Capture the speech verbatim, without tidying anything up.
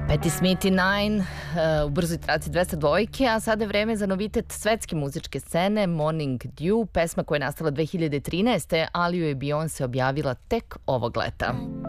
Patti Smith i Nine uh, u brzoj traci dvesta dvojke, a sada je vreme za novitet svetske muzičke scene Morning Dew, pesma koja je nastala dve hiljade trinaeste. ali ju je Beyoncé objavila tek ovog leta.